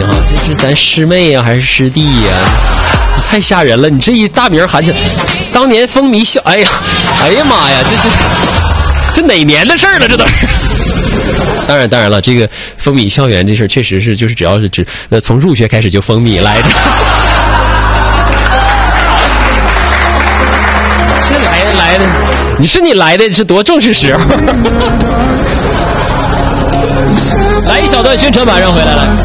的哈，这是咱师妹呀还是师弟呀？太吓人了！你这一大名喊起来，当年风靡校，哎呀妈呀，这哪年的事儿了？这都是。当然了，这个风靡校园这事儿确实是，就是只要是从入学开始就风靡来着。这来的，你来的是多正式时候。来一小段宣传，马上回来了。